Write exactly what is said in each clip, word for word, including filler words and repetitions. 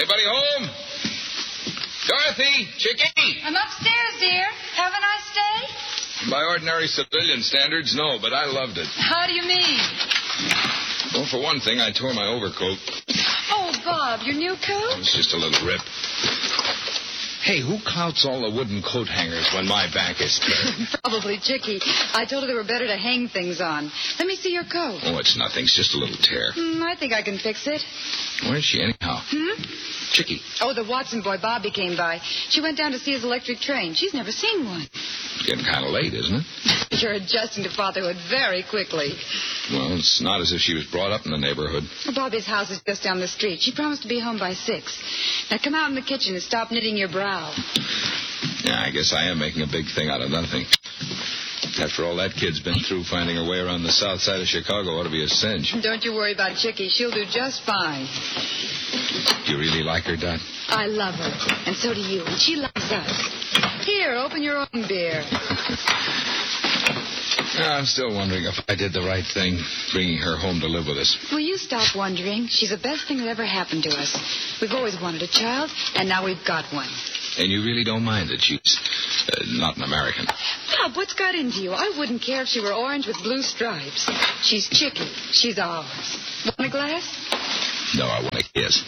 Anybody home? Dorothy, Chickie. I'm upstairs, dear. Have a nice day? By ordinary civilian standards, no, but I loved it. How do you mean? Well, for one thing, I tore my overcoat. Oh, Bob, your new coat? It's just a little rip. Hey, who clouts all the wooden coat hangers when my back is turned? Probably Chickie. I told her they were better to hang things on. Let me see your coat. Oh, it's nothing. It's just a little tear. Mm, I think I can fix it. Where's she anyhow? Hmm? Chickie. Oh, the Watson boy, Bobby, came by. She went down to see his electric train. She's never seen one. Getting kind of late, isn't it? You're adjusting to fatherhood very quickly. Well, it's not as if she was brought up in the neighborhood. Well, Bobby's house is just down the street. She promised to be home by six. Now come out in the kitchen and stop knitting your brow. Yeah, I guess I am making a big thing out of nothing. After all that kid's been through, finding her way around the south side of Chicago ought to be a cinch. Don't you worry about Chickie. She'll do just fine. Do you really like her, Dot? I love her, and so do you, and she loves us. Here, open your own beer. I'm still wondering if I did the right thing, bringing her home to live with us. Will you stop wondering? She's the best thing that ever happened to us. We've always wanted a child, and now we've got one. And you really don't mind that she's uh, not an American? Bob, what's got into you? I wouldn't care if she were orange with blue stripes. She's Chickie. She's ours. Want a glass? No, I want a kiss.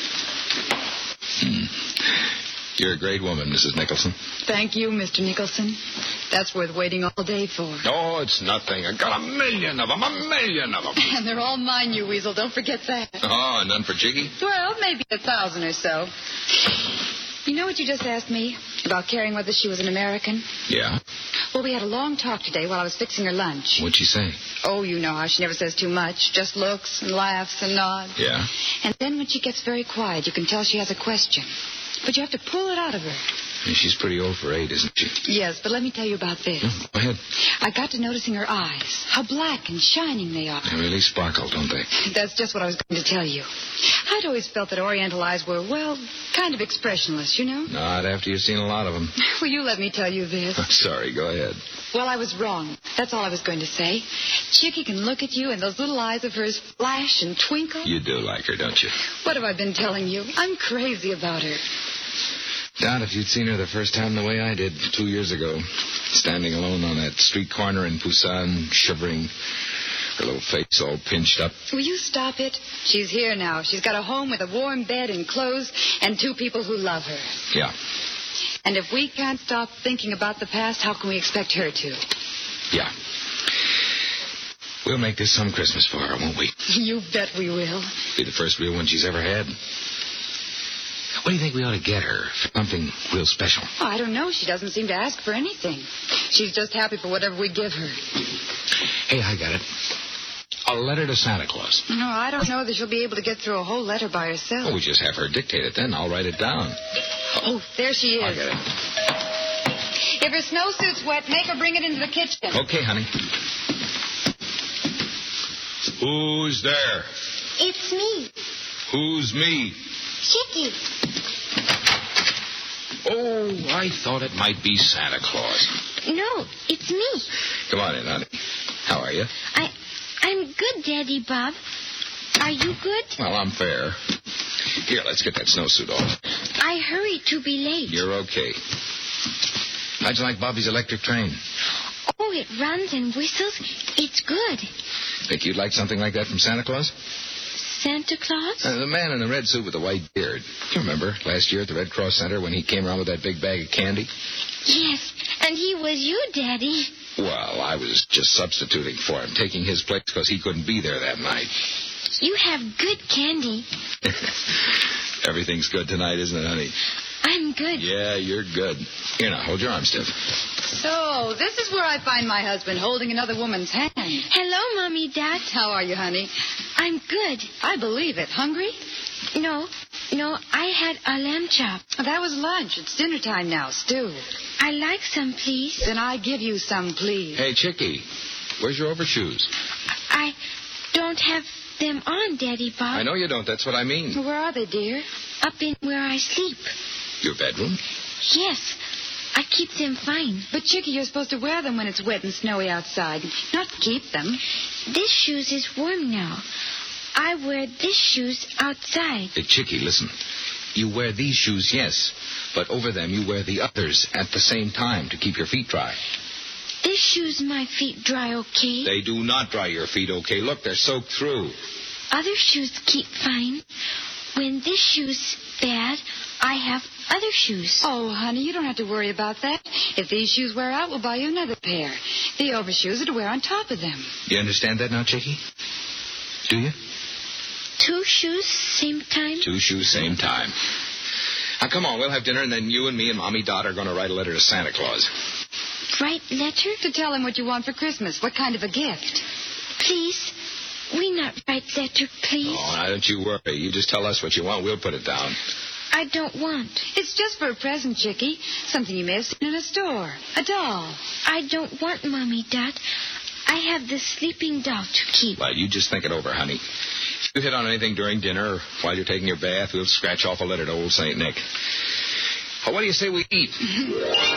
Hmm. You're a great woman, Missus Nicholson. Thank you, Mister Nicholson. That's worth waiting all day for. No, it's nothing. I got a million of them, a million of them. And they're all mine, you weasel. Don't forget that. Oh, and none for Chickie? Well, maybe a thousand or so. You know what you just asked me? About caring whether she was an American? Yeah? Well, we had a long talk today while I was fixing her lunch. What'd she say? Oh, you know how she never says too much. Just looks and laughs and nods. Yeah? And then when she gets very quiet, you can tell she has a question. But you have to pull it out of her. And she's pretty old for eight, isn't she? Yes, but let me tell you about this. Oh, go ahead. I got to noticing her eyes. How black and shining they are. They really sparkle, don't they? That's just what I was going to tell you. I'd always felt that Oriental eyes were, well, kind of expressionless, you know? Not after you've seen a lot of them. Will you let me tell you this? I'm sorry, go ahead. Well, I was wrong. That's all I was going to say. Chickie can look at you and those little eyes of hers flash and twinkle. You do like her, don't you? What have I been telling you? I'm crazy about her. Don, if you'd seen her the first time the way I did two years ago, standing alone on that street corner in Busan, shivering, her little face all pinched up. Will you stop it? She's here now. She's got a home with a warm bed and clothes and two people who love her. Yeah. And if we can't stop thinking about the past, how can we expect her to? Yeah. We'll make this some Christmas for her, won't we? You bet we will. Be the first real one she's ever had. What do you think we ought to get her? Something real special. Oh, I don't know. She doesn't seem to ask for anything. She's just happy for whatever we give her. Hey, I got it. A letter to Santa Claus. No, I don't know that she'll be able to get through a whole letter by herself. Oh, we just have her dictate it then. I'll write it down. Oh, there she is. I got it. If her snowsuit's wet, make her bring it into the kitchen. Okay, honey. Who's there? It's me, Who's me? Chickie. Oh, I thought it might be Santa Claus. No, it's me. Come on in, honey. How are you? I, I'm good, Daddy Bob. Are you good? Well, I'm fair. Here, let's get that snowsuit off. I hurried to be late. You're okay. How'd you like Bobby's electric train? Oh, it runs and whistles. It's good. Think you'd like something like that from Santa Claus? Santa Claus? Uh, the man in the red suit with the white beard. You remember last year at the Red Cross Center when he came around with that big bag of candy? Yes, and he was you, Daddy. Well, I was just substituting for him, taking his place because he couldn't be there that night. You have good candy. Everything's good tonight, isn't it, honey? I'm good. Yeah, you're good. Here now, hold your arm stiff. So, this is where I find my husband holding another woman's hand. Hello, Mommy, Dad. How are you, honey? I'm good. I believe it. Hungry? No, no, I had a lamb chop. That was lunch. It's dinner time now. Stew. I like some, please. Then I give you some, please. Hey, Chickie, where's your overshoes? I don't have them on, Daddy Bob. I know you don't. That's what I mean. Where are they, dear? Up in where I sleep. Your bedroom? Yes. I keep them fine. But, Chickie, you're supposed to wear them when it's wet and snowy outside, not keep them. This shoes is warm now. I wear this shoes outside. Hey, Chickie, listen. You wear these shoes, yes, but over them you wear the others at the same time to keep your feet dry. This shoes my feet dry okay. They do not dry your feet okay. Look, they're soaked through. Other shoes keep fine. When this shoe's bad, I have other shoes. Oh, honey, you don't have to worry about that. If these shoes wear out, we'll buy you another pair. The overshoes are to wear on top of them. You understand that now, Chicky? Do you? Two shoes, same time? Two shoes, same time. Now, come on, we'll have dinner, and then you and me and Mommy Dot are going to write a letter to Santa Claus. Write letter? To tell him what you want for Christmas, what kind of a gift. Please, we not write letter, please. Oh, now don't you worry. You just tell us what you want. We'll put it down. I don't want. It's just for a present, Chickie. Something you may have seen in a store. A doll. I don't want Mommy Dot. I have the sleeping doll to keep. Well, you just think it over, honey. If you hit on anything during dinner or while you're taking your bath, we'll scratch off a letter to old Saint Nick. Oh, what do you say we eat?